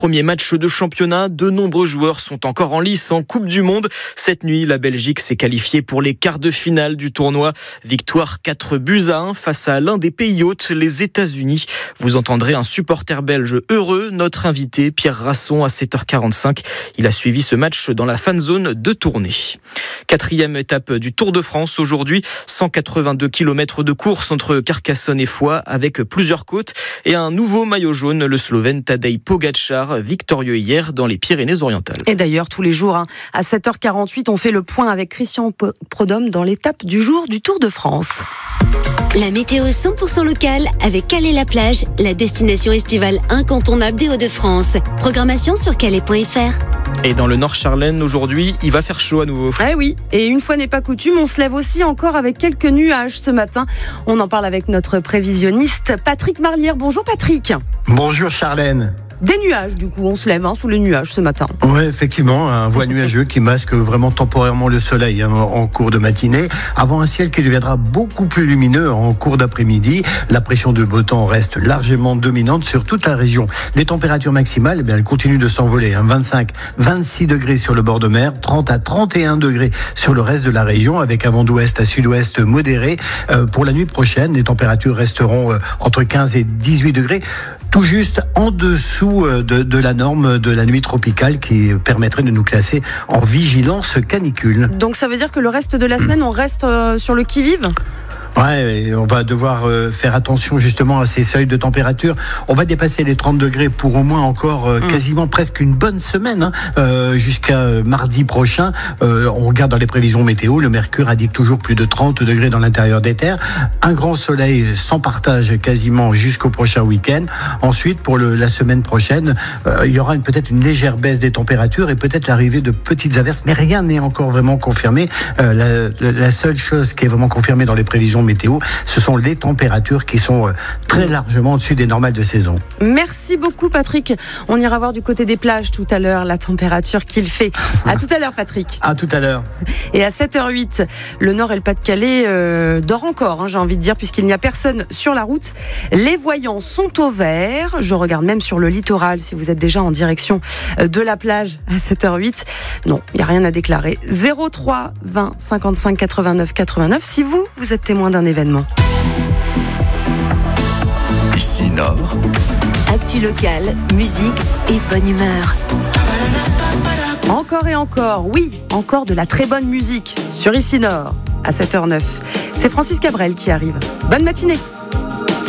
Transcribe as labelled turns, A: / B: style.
A: Premier match de championnat, de nombreux joueurs sont encore en lice en Coupe du Monde. Cette nuit, la Belgique s'est qualifiée pour les quarts de finale du tournoi. Victoire 4-1 face à l'un des pays hôtes, les États-Unis. Vous entendrez un supporter belge heureux, notre invité Pierre Rasson à 7h45. Il a suivi ce match dans la fan zone de Tournai. Quatrième étape du Tour de France aujourd'hui, 182 km de course entre Carcassonne et Foix avec plusieurs côtes et un nouveau maillot jaune, le Slovène Tadej Pogačar, victorieux hier dans les Pyrénées-Orientales.
B: Et d'ailleurs, tous les jours, à 7h48, on fait le point avec Christian Prudhomme dans l'étape du jour du Tour de France.
C: La météo 100% locale avec Calais-la-Plage, la destination estivale incontournable des Hauts-de-France. Programmation sur calais.fr.
A: Et dans le Nord-Charlène, aujourd'hui, il va faire chaud à nouveau.
B: Eh oui, et une fois n'est pas coutume, on se lève aussi encore avec quelques nuages ce matin. On en parle avec notre prévisionniste Patrick Marlière. Bonjour Patrick.
D: Bonjour Charlène.
B: Des nuages, du coup, on se lève sous les nuages ce matin.
D: Oui, effectivement, un voile nuageux qui masque vraiment temporairement le soleil en cours de matinée, avant un ciel qui deviendra beaucoup plus lumineux en cours d'après-midi. La pression de beau temps reste largement dominante sur toute la région. Les températures maximales, elles continuent de s'envoler. 25, 26 degrés sur le bord de mer, 30 à 31 degrés sur le reste de la région, avec un vent d'ouest à sud-ouest modéré. Pour la nuit prochaine, les températures resteront entre 15 et 18 degrés. Tout juste en dessous de la norme de la nuit tropicale qui permettrait de nous classer en vigilance canicule.
B: Donc ça veut dire que le reste de la semaine, on reste sur le qui-vive ?
D: Ouais, on va devoir faire attention justement à ces seuils de température. On va dépasser les 30 degrés pour au moins encore quasiment presque une bonne semaine, jusqu'à mardi prochain. On regarde dans les prévisions météo, le mercure indique toujours plus de 30 degrés dans l'intérieur des terres. Un grand soleil sans partage quasiment jusqu'au prochain week-end. Ensuite, pour la semaine prochaine, il y aura peut-être une légère baisse des températures et peut-être l'arrivée de petites averses, mais rien n'est encore vraiment confirmé. La seule chose qui est vraiment confirmée dans les prévisions météo, ce sont les températures qui sont très largement au-dessus des normales de saison.
B: Merci beaucoup Patrick. On ira voir du côté des plages tout à l'heure la température qu'il fait. À tout à l'heure Patrick.
D: À tout à l'heure.
B: Et à 7h08, le Nord et le Pas-de-Calais dort encore, j'ai envie de dire, puisqu'il n'y a personne sur la route. Les voyants sont au vert. Je regarde même sur le littoral si vous êtes déjà en direction de la plage à 7h08. Non, il n'y a rien à déclarer. 03 20 55 89 89 si vous êtes témoin d'un événement.
E: Ici Nord.
C: Actu locale, musique et bonne humeur.
B: Encore et encore, oui, encore de la très bonne musique sur Ici Nord à 7h09. C'est Francis Cabrel qui arrive. Bonne matinée.